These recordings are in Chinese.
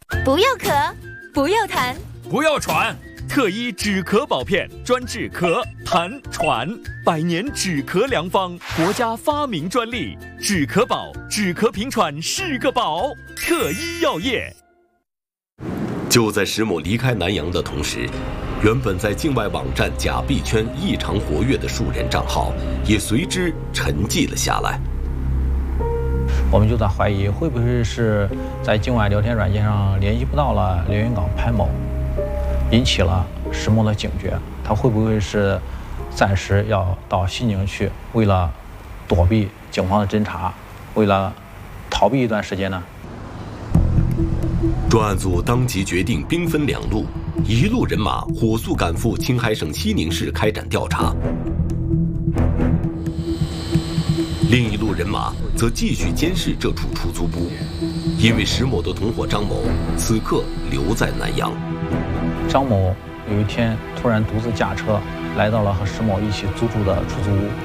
不要咳，不要痰， 不要喘。特医止咳宝片，专治咳、痰、喘，100年止咳良方，国家发明专利。止咳宝，止咳平喘是个宝。特医药业。 就在石某离开南阳的同时，原本在境外网站假币圈异常活跃的数人账号，也随之沉寂了下来。 我们就在怀疑，会不会是在境外聊天软件上联系不到了连云港潘某，引起了石某的警觉。他会不会是暂时要到西宁去，为了躲避警方的侦查，为了逃避一段时间呢？ 专案组当即决定兵分2路，一路人马火速赶赴青海省西宁市开展调查，另一路人马则继续监视这处出租屋，因为石某的同伙张某此刻留在南阳。 张某有一天突然独自驾车来到了和石某一起租住的出租屋，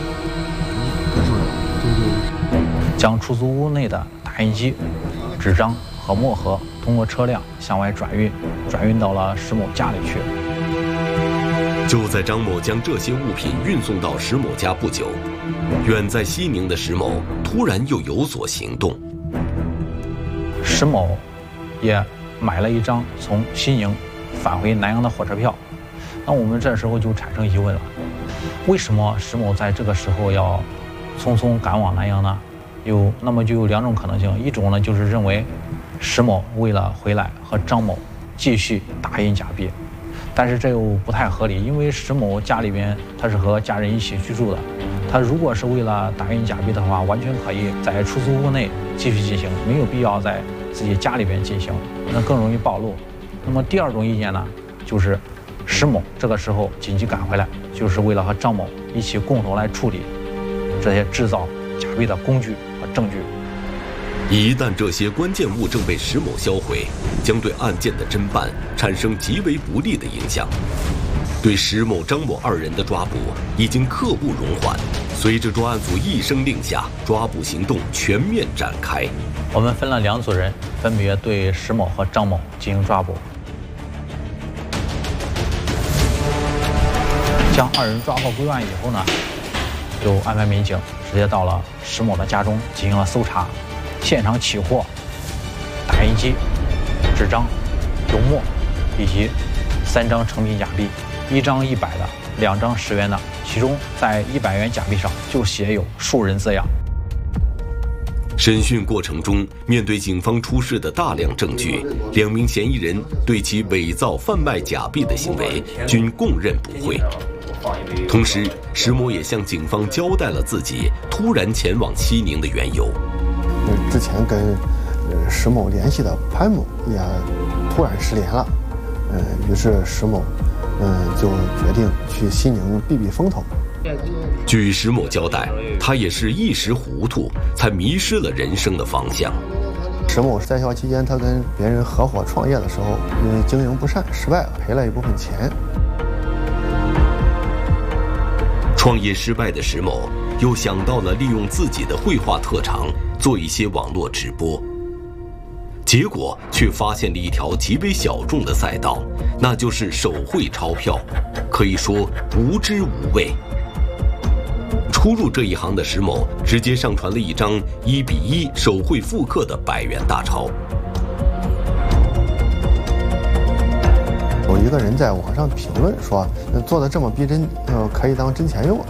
将出租屋内的打印机、纸张和墨盒通过车辆向外转运到了石某家里去。 就在张某将这些物品运送到石某家不久，远在西宁的石某突然又有所行动。 石某也买了一张从西宁返回南阳的火车票。那我们这时候就产生疑问了，为什么石某在这个时候要匆匆赶往南阳呢？那么就有2种可能性，一种呢就是认为石某为了回来和张某继续打印假币，但是这又不太合理，因为石某家里边他是和家人一起居住的，他如果是为了打印假币的话，完全可以在出租屋内继续进行，没有必要在自己家里边进行，那更容易暴露。那么第2种意见呢，就是石某这个时候紧急赶回来，就是为了和张某一起共同来处理这些制造假币的工具和证据。 一旦这些关键物证被石某销毁，将对案件的侦办产生极为不利的影响。对石某、张某2人的抓捕已经刻不容缓。随着专案组一声令下，抓捕行动全面展开。 我们分了2组人，分别对石某和张某进行抓捕。将2人抓获归案以后呢，就安排民警直接到了石某的家中进行了搜查。现场起获打印机、纸张、油墨以及3张成品假币，1张100的，2张10元的，其中在100元假币上就写有数人字样。 审讯过程中，面对警方出示的大量证据，2名嫌疑人对其伪造、贩卖假币的行为均供认不讳。同时，石某也向警方交代了自己突然前往西宁的缘由。 之前跟石某联系的潘某也突然失联了，于是石某就决定去西宁避避风头。 据石某交代，他也是一时糊涂，才迷失了人生的方向。 石某在校期间，他跟别人合伙创业的时候，因为经营不善失败了，赔了一部分钱。 创业失败的石某又想到了利用自己的绘画特长做一些网络直播，结果却发现了一条极为小众的赛道，那就是手绘钞票，可以说无知无畏。初入这一行的石某直接上传了一张1:1手绘复刻的100元大钞。 有一个人在网上评论说，做的这么逼真，可以当真钱用了。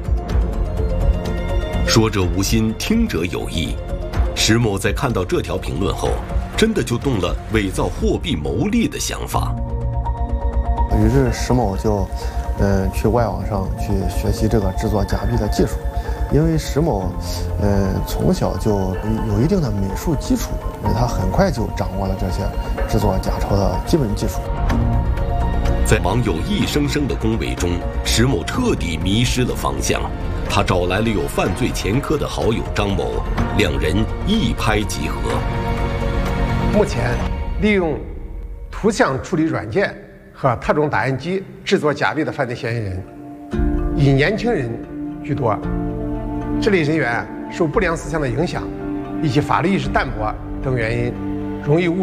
说者无心，听者有意。石某在看到这条评论后，真的就动了伪造货币牟利的想法。 于是石某就去外网上去学习这个制作假币的技术，因为石某从小就有一定的美术基础，他很快就掌握了这些制作假钞的基本技术。 在网友一声声的恭维中，石某彻底迷失了方向。他找来了有犯罪前科的好友张某，2人一拍即合。 目前，利用图像处理软件和特种打印机制作假币的犯罪嫌疑人，以年轻人居多。这类人员受不良思想的影响，以及法律意识淡薄等原因，容易误